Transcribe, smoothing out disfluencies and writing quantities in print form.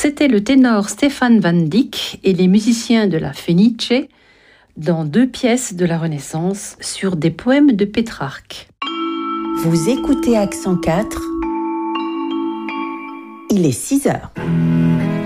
C'était le ténor Stefan van Dyck et les musiciens de la Fenice dans 2 pièces de la Renaissance sur des poèmes de Pétrarque. Vous écoutez Accent 4, il est 6 heures.